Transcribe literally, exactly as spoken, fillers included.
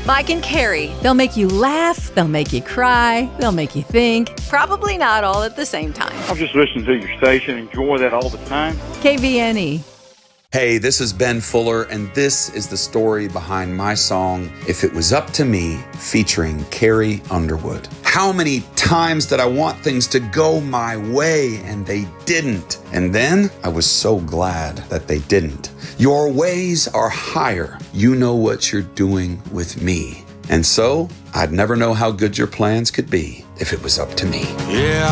Mike and Carrie. They'll make you laugh, they'll make you cry, they'll make you think. Probably not all at the same time. I'm just listening to your station, enjoy that all the time. K V N E. Hey, this is Ben Fuller, and this is the story behind my song, If It Was Up to Me, featuring Carrie Underwood. How many times did I want things to go my way, and they didn't? And then I was so glad that they didn't. Your ways are higher. You know what you're doing with me. And so I'd never know how good your plans could be if it was up to me. Yeah.